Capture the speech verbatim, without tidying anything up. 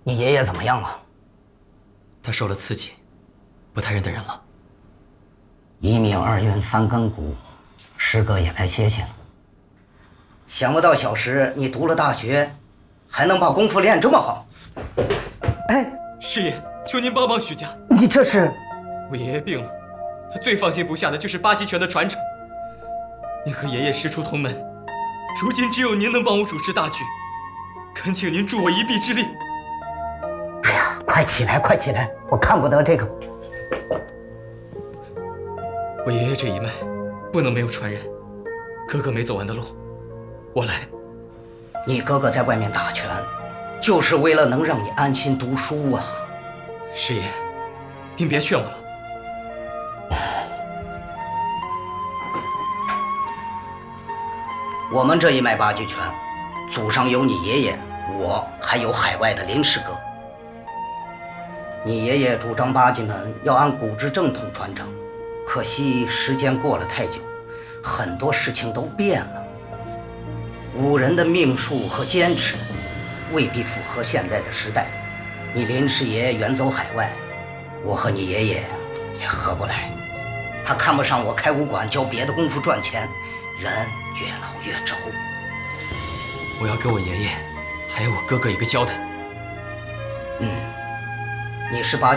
你爷爷怎么样了？ 他受了刺激，不太认得人了。 一命二运三根骨，师哥也该歇歇了。想不到小时你读了大学，还能把功夫练这么好。哎， 师爷，求您帮帮徐家。 你这是？ 我爷爷病了，他最放心不下的就是八极拳的传承。您和爷爷师出同门，如今只有您能帮我主持大局，恳请您助我一臂之力。 哎呀，快起来，快起来！我看不得这个。 我爷爷这一脉不能没有传人，哥哥没走完的路，我来。 你哥哥在外面打拳，就是为了能让你安心读书啊。 师爷，您别劝我了。 我们这一脉八极拳，祖上有你爷爷，我还有海外的林师哥。你爷爷主张八极门要按古之正统传承，可惜时间过了太久，很多事情都变了。武人的命数和坚持，未必符合现在的时代。你林师爷远走海外，我和你爷爷也合不来。他看不上我开武馆教别的功夫赚钱，人越老越轴。 我要给我爷爷，还有我哥哥一个交代。 嗯，你是八